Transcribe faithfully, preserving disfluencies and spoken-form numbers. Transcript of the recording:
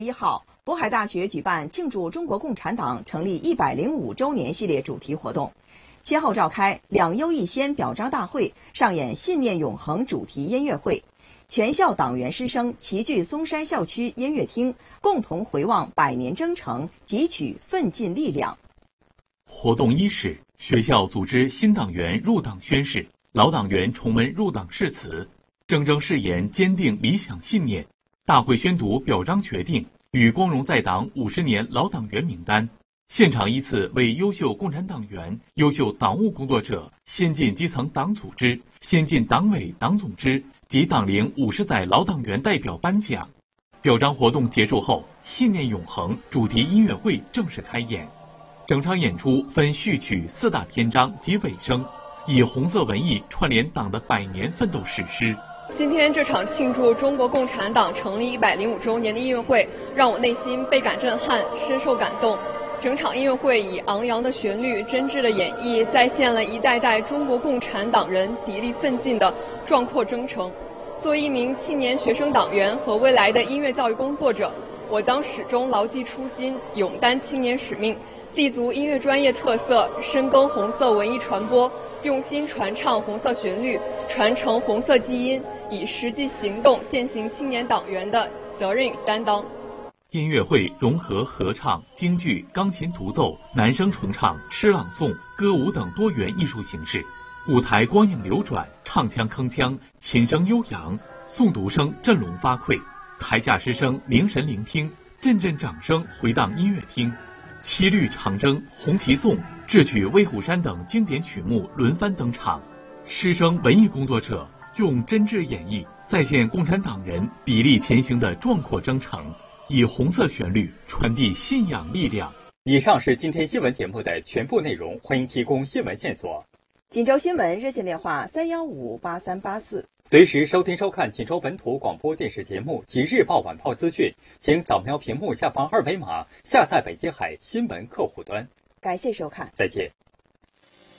一号，渤海大学举办庆祝中国共产党成立一百零五周年系列主题活动，先后召开两优一先表彰大会，上演信念永恒主题音乐会，全校党员师生齐聚嵩山校区音乐厅，共同回望百年征程，汲取奋进力量。 活动伊始，学校组织新党员入党宣誓，老党员重温入党誓词，铮铮誓言，坚定理想信念。大会宣读表彰决定与光荣在党五十年老党员名单，现场依次为优秀共产党员、优秀党务工作者、先进基层党组织、先进党委党总支及党龄五十载老党员代表颁奖。表彰活动结束后，信念永恒主题音乐会正式开演。整场演出分序曲四大篇章及尾声，以红色文艺串联党的百年奋斗史诗。 今天这场庆祝中国共产党成立一百零五周年的音乐会，让我内心倍感震撼，深受感动。整场音乐会以昂扬的旋律、真挚的演绎，再现了一代代中国共产党人砥砺奋进的壮阔征程。作为一名青年学生党员和未来的音乐教育工作者，我将始终牢记初心，勇担青年使命，立足音乐专业特色，深耕红色文艺传播，用心传唱红色旋律，传承红色基因，以实际行动践行青年党员的责任与担当。 音乐会融合合唱、京剧、钢琴独奏、男声重唱、诗朗诵、歌舞等多元艺术形式，舞台光影流转，唱腔铿锵，琴声悠扬，诵读声振聋发聩，台下师生凝神聆听，阵阵掌声回荡音乐厅。七律长征、红旗颂、智取威虎山等经典曲目轮番登场，师生文艺工作者用真挚演绎再现共产党人砥砺前行的壮阔征程，以红色旋律传递信仰力量。 以上是今天新闻节目的全部内容，欢迎提供新闻线索。 锦州新闻热线电话三幺五八三八四， 随时收听收看锦州本土广播电视节目及日报晚报资讯，请扫描屏幕下方二维码下载北京海新闻客户端。 感谢收看， 再见。